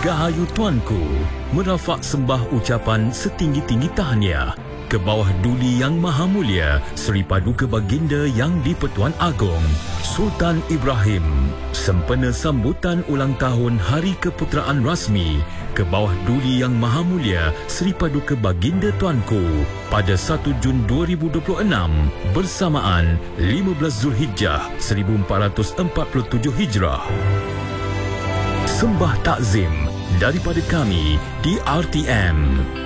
Dirgahayu Tuanku merafak sembah ucapan setinggi-tinggi tahniah ke bawah Duli Yang Maha Mulia Seri Paduka Baginda Yang di-Pertuan Agong Sultan Ibrahim sempena sambutan ulang tahun Hari Keputeraan Rasmi ke bawah Duli Yang Maha Mulia Seri Paduka Baginda Tuanku pada 1 Jun 2026 bersamaan 15 Zulhijjah 1447 Hijrah. Sembah takzim daripada kami di RTM.